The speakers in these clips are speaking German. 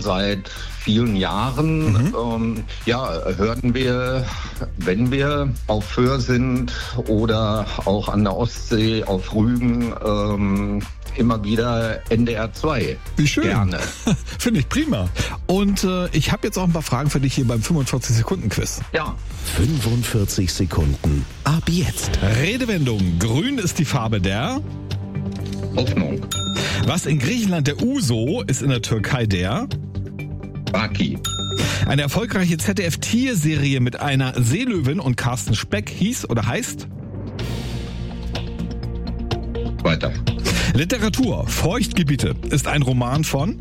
seit vielen Jahren. Hören wir, wenn wir auf Föhr sind oder auch an der Ostsee auf Rügen, immer wieder NDR 2. Wie schön. Gerne. Finde ich prima. Und ich habe jetzt auch ein paar Fragen für dich hier beim 45-Sekunden-Quiz. Ja. 45 Sekunden. Ab jetzt. Redewendung. Grün ist die Farbe der... Hoffnung. Was in Griechenland der Uso ist in der Türkei der... Baki. Eine erfolgreiche ZDF-Tierserie mit einer Seelöwin und Carsten Speck hieß oder heißt... Weiter. Literatur. Feuchtgebiete ist ein Roman von...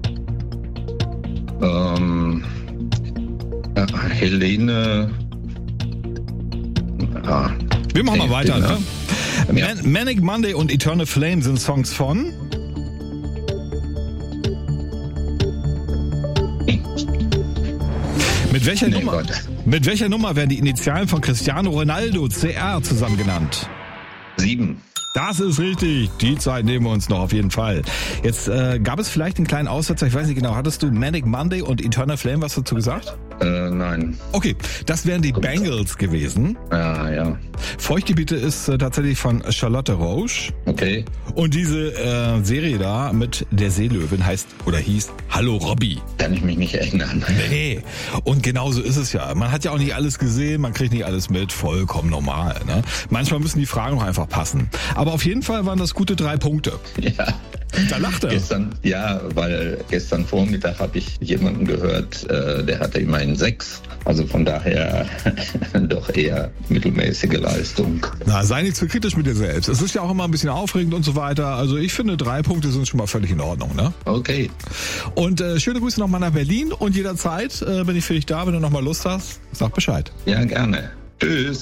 Helene... Wir machen mal weiter, ne? Ja. Manic Monday und Eternal Flame sind Songs von... Mit welcher Nummer werden die Initialen von Cristiano Ronaldo, CR, zusammen genannt? 7. Das ist richtig. Die Zeit nehmen wir uns noch auf jeden Fall. Jetzt gab es vielleicht einen kleinen Aussetzer. Ich weiß nicht genau. Hattest du Manic Monday und Eternal Flame was dazu gesagt? Nein. Okay, das wären die Bangles gewesen. Ja. Feuchtgebiete ist tatsächlich von Charlotte Roche. Okay. Und diese Serie da mit der Seelöwin hieß Hallo Robby. Kann ich mich nicht erinnern. Nee. Und genauso ist es ja. Man hat ja auch nicht alles gesehen, man kriegt nicht alles mit. Vollkommen normal. Ne? Manchmal müssen die Fragen auch einfach passen. Aber auf jeden Fall waren das gute 3 Punkte. Ja. Da lacht er. Weil gestern Vormittag habe ich jemanden gehört, der hatte immerhin 6. Also von daher doch eher mittelmäßige Leistung. Na, sei nicht zu kritisch mit dir selbst. Es ist ja auch immer ein bisschen aufregend und so weiter. Also ich finde 3 Punkte sind schon mal völlig in Ordnung, ne? Okay. Und schöne Grüße nochmal nach Berlin und jederzeit bin ich für dich da, wenn du nochmal Lust hast, sag Bescheid. Ja, gerne. Tschüss.